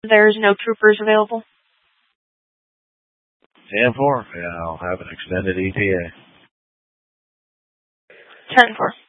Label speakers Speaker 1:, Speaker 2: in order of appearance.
Speaker 1: There's no troopers available.
Speaker 2: 10-4. Yeah, I'll have an extended ETA.
Speaker 1: 10-4.